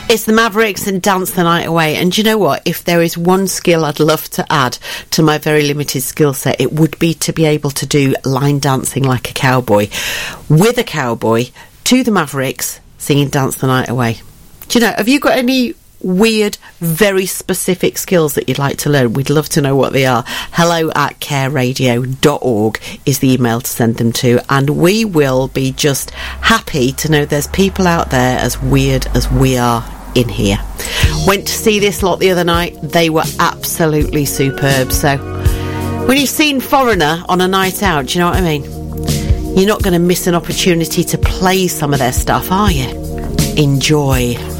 It's the Mavericks and Dance the Night Away. And do you know what? If there is one skill I'd love to add to my very limited skill set, it would be to be able to do line dancing like a cowboy, with a cowboy, to the Mavericks, singing Dance the Night Away. Do you know, have you got any weird, very specific skills that you'd like to learn? We'd love to know what they are. hello@careradio.org is the email to send them to, and we will be just happy to know there's people out there as weird as we are in here. Went to see this lot the other night. They were absolutely superb. So when you've seen Foreigner on a night out, do you know what I mean? You're not going to miss an opportunity to play some of their stuff, are you? Enjoy.